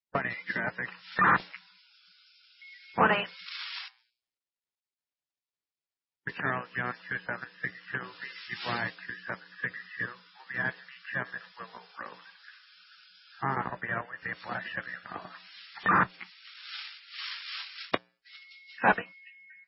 1-8 traffic. 1-8. For Charles Young 2762, VCY 2762. We'll be at Chapman Willow Road. I'll be out with a black Chevy Impala. Copy.